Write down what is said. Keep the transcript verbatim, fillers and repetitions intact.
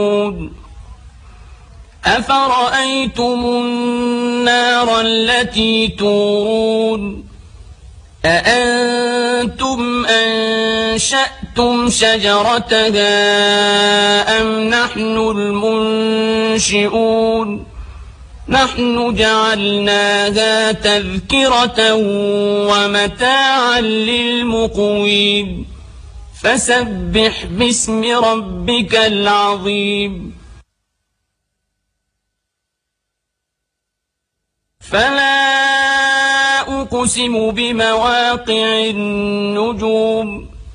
أفرأيتم النار التي تورون أأنتم أنشأتم شجرتها أم نحن المنشئون نحن جعلناها تذكرة ومتاعا للمقوين فسبح باسم ربك العظيم. فلا أقسم بمواقع النجوم